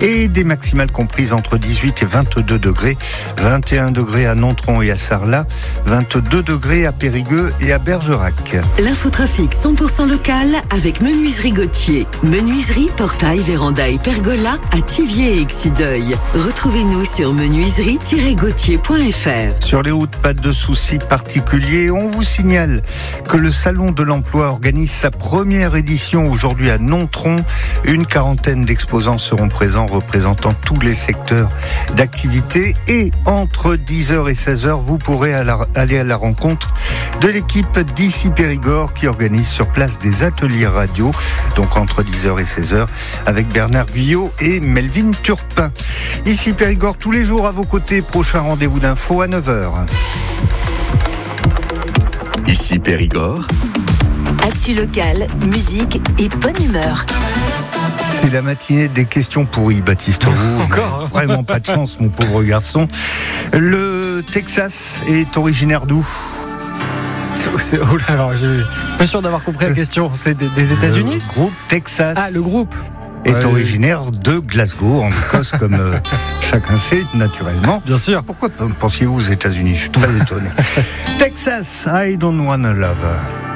et des maximales comprises entre 18 et 22 degrés. 21 degrés à Nontron et à Sarlat, 22 degrés à Périgueux et à Bergerac. L'infotrafic 100% local avec Menuiserie Gauthier. Menuiserie, portail, véranda et pergola à Thiviers et Exideuil. Retrouvez-nous sur menuiserie-gauthier.fr. Sur les routes, pas de soucis particuliers. On vous signale que le Salon de l'Emploi organise sa première édition aujourd'hui à Nontron. Une quarantaine d'exposants seront présents représentant tous les secteurs d'activité. Et entre 10h et 16h, vous pourrez aller à la rencontre de l'équipe d'ici Périgord qui organise sur place des ateliers radio. Donc entre 10h et 16h avec Bernard Guyot et Melvin Turpin. Ici Périgord, tous les jours à vos côtés. Prochain rendez-vous d'info à 9h. Ici Périgord. Actu locale, musique et bonne humeur. C'est la matinée des questions pourries, Baptiste Roux. Encore Vraiment pas de chance, mon pauvre garçon. Le Texas est originaire d'où ? Oh là, alors, je suis pas sûr d'avoir compris la question. C'est des États-Unis ? Le groupe Texas. Ah, le groupe est originaire de Glasgow, en Écosse, comme chacun sait, naturellement. Bien sûr. Pourquoi pensiez-vous aux États-Unis ? Je suis très étonné. Texas, I don't wanna love.